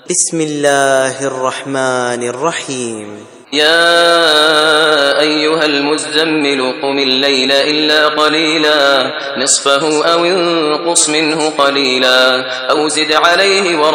بسم الله الرحمن الرحيم. يا أيها المزمل قم الليل إلا قليلا نصفه أو انقص منه قليلا أو زد عليه